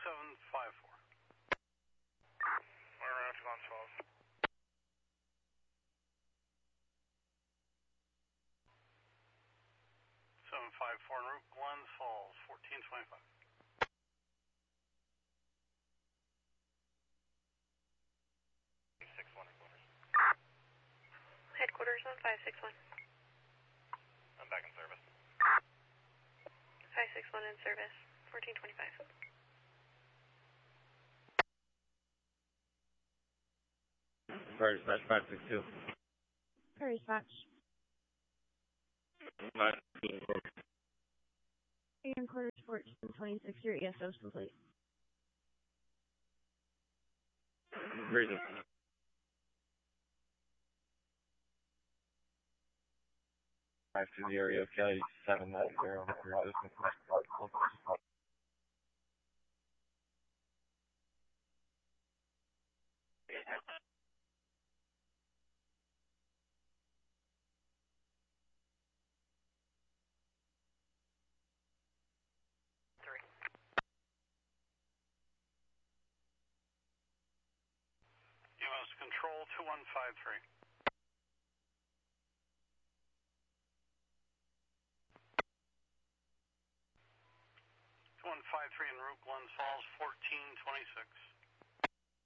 754. We're around to Glens Falls. 754 en route, Glens Falls, 1425. Headquarters on 561. I'm back in service. 561 in service, 1425. Prairie Dispatch 562. Prairie Dispatch. 516. AM quarters 1426, your ESO is complete. Reason. 520 area of Kelly 790. UMS Control 2153. en route, Glens Falls, 1426.